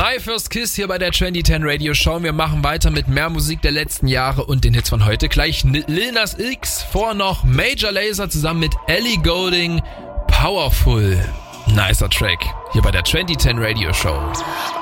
My First Kiss hier bei der Trendy 10 Radio Show. Wir machen weiter mit mehr Musik der letzten Jahre und den Hits von heute. Gleich Lil Nas X, vor noch Major Lazer zusammen mit Ellie Goulding. Powerful. Nicer Track hier bei der Trendy 10 Radio Show.